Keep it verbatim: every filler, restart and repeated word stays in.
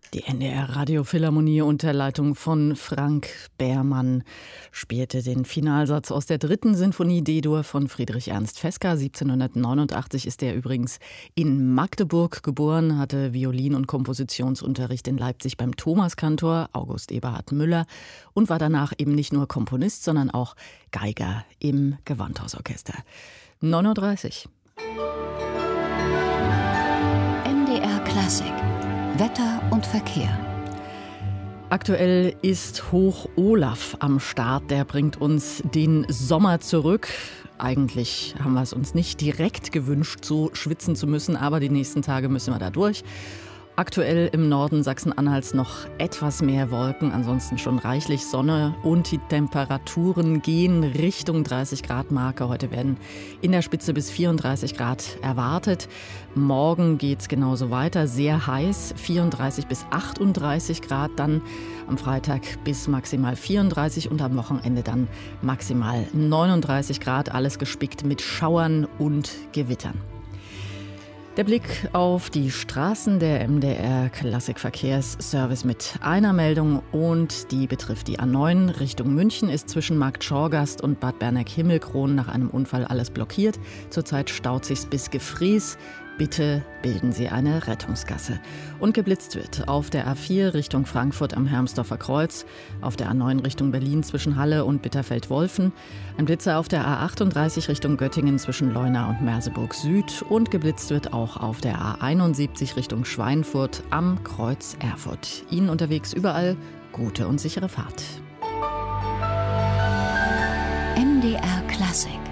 Die N D R Radiophilharmonie unter Leitung von Frank Behrmann spielte den Finalsatz aus der dritten Sinfonie D-Dur von Friedrich Ernst Fesca. siebzehnhundertneunundachtzig ist er übrigens in Magdeburg geboren, hatte Violin- und Kompositionsunterricht in Leipzig beim Thomaskantor August Eberhard Müller und war danach eben nicht nur Komponist, sondern auch Geiger im Gewandhausorchester. neun Uhr dreißig. N D R Klassik. Wetter und Verkehr. Aktuell ist Hoch Olaf am Start. Der bringt uns den Sommer zurück. Eigentlich haben wir es uns nicht direkt gewünscht, so schwitzen zu müssen, aber die nächsten Tage müssen wir da durch. Aktuell im Norden Sachsen-Anhalts noch etwas mehr Wolken, ansonsten schon reichlich Sonne und die Temperaturen gehen Richtung dreißig Grad Marke. Heute werden in der Spitze bis vierunddreißig Grad erwartet. Morgen geht es genauso weiter, sehr heiß, vierunddreißig bis achtunddreißig Grad, dann am Freitag bis maximal vierunddreißig und am Wochenende dann maximal neununddreißig Grad, alles gespickt mit Schauern und Gewittern. Der Blick auf die Straßen, der M D R Klassikverkehrsservice mit einer Meldung und die betrifft die A neun Richtung München, ist zwischen Markt Schorgast und Bad Berneck-Himmelkron nach einem Unfall alles blockiert. Zurzeit staut sich's bis Gefries. Bitte bilden Sie eine Rettungsgasse. Und geblitzt wird auf der A vier Richtung Frankfurt am Hermsdorfer Kreuz, auf der A neun Richtung Berlin zwischen Halle und Bitterfeld-Wolfen, ein Blitzer auf der A achtunddreißig Richtung Göttingen zwischen Leuna und Merseburg Süd und geblitzt wird auch auf der A einundsiebzig Richtung Schweinfurt am Kreuz Erfurt. Ihnen unterwegs überall gute und sichere Fahrt. N D R Klassik.